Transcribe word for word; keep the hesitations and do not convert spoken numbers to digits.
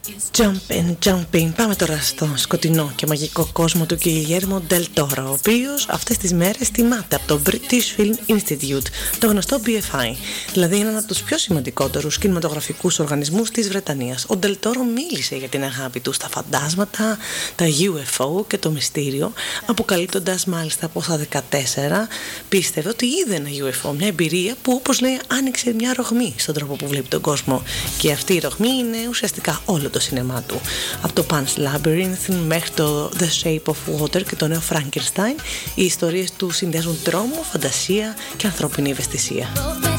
Jumping, jumping. Πάμε τώρα στο σκοτεινό και μαγικό κόσμο του Guillermo del Toro, ο οποίος αυτές τις μέρες τιμάται από το British Film Institute, το γνωστό μπι εφ άι, δηλαδή έναν από τους πιο σημαντικότερους κινηματογραφικούς οργανισμούς της Βρετανίας. Ο Del Toro μίλησε για την αγάπη του στα φαντάσματα, τα γιου εφ ο και το μυστήριο, αποκαλύπτοντας μάλιστα πως στα δεκατέσσερα πίστευε ότι είδε ένα γιου εφ ο, μια εμπειρία που, όπως λέει, άνοιξε μια ρογμή στον τρόπο που βλέπει τον κόσμο. Και αυτή η ρογμή είναι ουσιαστικά όλο το σινεμά του. Από το Pan's Labyrinth μέχρι το The Shape of Water και το νέο Frankenstein, οι ιστορίες του συνδυάζουν τρόμο, φαντασία και ανθρώπινη ευαισθησία.